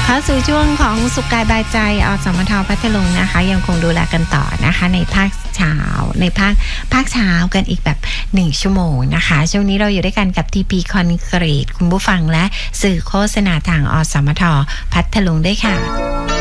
เข้าสู่ช่วงของสุขกายบายใจอสมทพัทลุงนะคะยังคงดูแลกันต่อนะคะในภาคเช้าในภาคเช้ากันอีกแบบ1ชั่วโมงนะคะช่วงนี้เราอยู่ด้วยกันกับ TP Concrete คุณผู้ฟังและสื่อโฆษณาทางอสมทพัทลุงด้วยค่ะ